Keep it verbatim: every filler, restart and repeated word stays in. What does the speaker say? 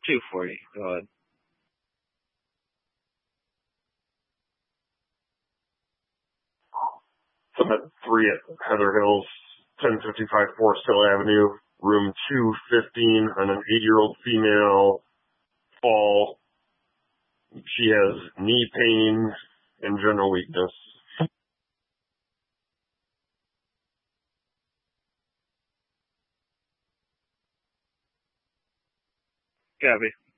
two forty. Go ahead. So at three at Heather Hills, ten fifty-five Forest Hill Avenue, room two fifteen, on an eight-year-old female fall. She has knee pain and general weakness. Copy.